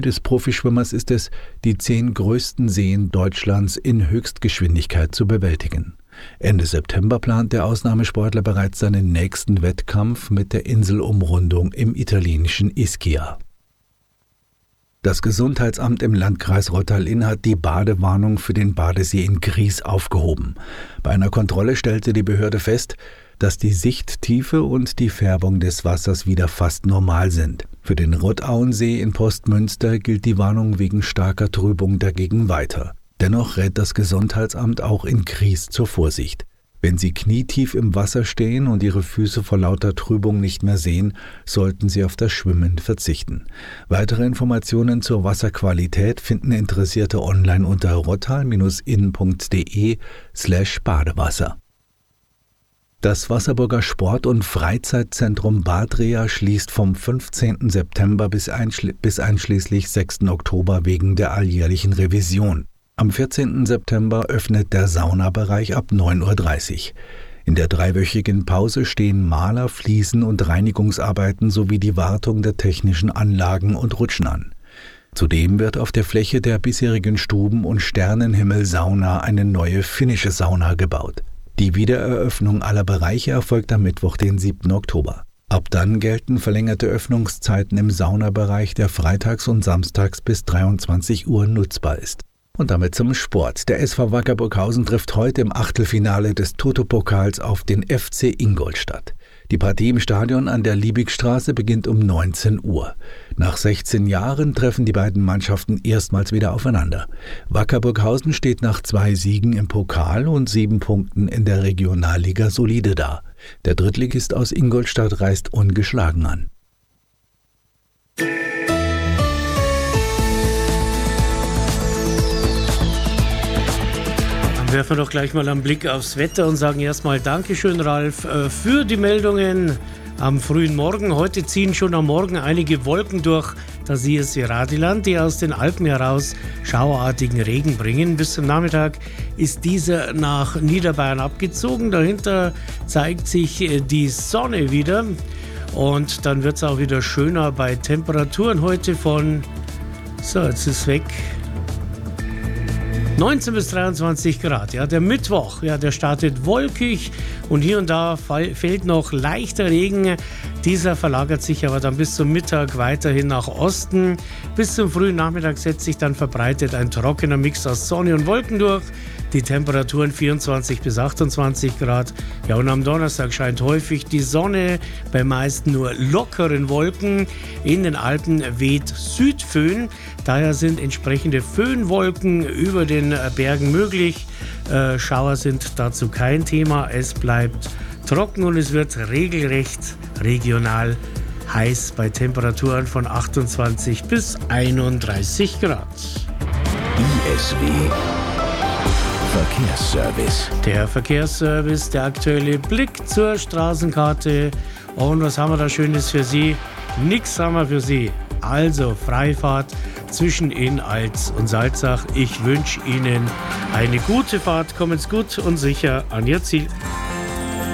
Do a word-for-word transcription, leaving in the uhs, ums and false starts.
des Profischwimmers ist es, die zehn größten Seen Deutschlands in Höchstgeschwindigkeit zu bewältigen. Ende September plant der Ausnahmesportler bereits seinen nächsten Wettkampf mit der Inselumrundung im italienischen Ischia. Das Gesundheitsamt im Landkreis Rottal-Inn hat die Badewarnung für den Badesee in Gries aufgehoben. Bei einer Kontrolle stellte die Behörde fest, dass die Sichttiefe und die Färbung des Wassers wieder fast normal sind. Für den Rottauensee in Postmünster gilt die Warnung wegen starker Trübung dagegen weiter. Dennoch rät das Gesundheitsamt auch in Gries zur Vorsicht. Wenn Sie knietief im Wasser stehen und Ihre Füße vor lauter Trübung nicht mehr sehen, sollten Sie auf das Schwimmen verzichten. Weitere Informationen zur Wasserqualität finden Interessierte online unter rottal-inn.de slash Badewasser. Das Wasserburger Sport- und Freizeitzentrum Bad Rea schließt vom fünfzehnten September bis, einschli- bis einschließlich sechsten Oktober wegen der alljährlichen Revision. Am vierzehnten September öffnet der Saunabereich ab neun Uhr dreißig. In der dreiwöchigen Pause stehen Maler-, Fliesen- und Reinigungsarbeiten sowie die Wartung der technischen Anlagen und Rutschen an. Zudem wird auf der Fläche der bisherigen Stuben- und Sternenhimmel-Sauna eine neue finnische Sauna gebaut. Die Wiedereröffnung aller Bereiche erfolgt am Mittwoch, den siebten Oktober. Ab dann gelten verlängerte Öffnungszeiten im Saunabereich, der freitags und samstags bis dreiundzwanzig Uhr nutzbar ist. Und damit zum Sport. Der S V Wacker Burghausen trifft heute im Achtelfinale des Toto-Pokals auf den F C Ingolstadt. Die Partie im Stadion an der Liebigstraße beginnt um neunzehn Uhr. Nach sechzehn Jahren treffen die beiden Mannschaften erstmals wieder aufeinander. Wacker Burghausen steht nach zwei Siegen im Pokal und sieben Punkten in der Regionalliga solide da. Der Drittligist aus Ingolstadt reist ungeschlagen an. Werfen wir doch gleich mal einen Blick aufs Wetter und sagen erstmal Dankeschön, Ralf, für die Meldungen am frühen Morgen. Heute ziehen schon am Morgen einige Wolken durch das I S W-Radiland, die aus den Alpen heraus schauerartigen Regen bringen. Bis zum Nachmittag ist dieser nach Niederbayern abgezogen. Dahinter zeigt sich die Sonne wieder und dann wird es auch wieder schöner bei Temperaturen heute von, so jetzt ist es weg, neunzehn bis dreiundzwanzig Grad. Ja, der Mittwoch, ja, der startet wolkig und hier und da fall, fällt noch leichter Regen. Dieser verlagert sich aber dann bis zum Mittag weiterhin nach Osten. Bis zum frühen Nachmittag setzt sich dann verbreitet ein trockener Mix aus Sonne und Wolken durch. Die Temperaturen vierundzwanzig bis achtundzwanzig Grad. Ja, und am Donnerstag scheint häufig die Sonne, bei meisten nur lockeren Wolken. In den Alpen weht Südföhn. Daher sind entsprechende Föhnwolken über den Bergen möglich. Äh, Schauer sind dazu kein Thema. Es bleibt trocken und es wird regelrecht regional heiß bei Temperaturen von achtundzwanzig bis einunddreißig Grad. I S W Verkehrsservice. Der Verkehrsservice, der aktuelle Blick zur Straßenkarte. Und was haben wir da Schönes für Sie? Nix haben wir für Sie. Also Freifahrt zwischen Inn-Alz und Salzach. Ich wünsche Ihnen eine gute Fahrt. Kommen's gut und sicher an Ihr Ziel.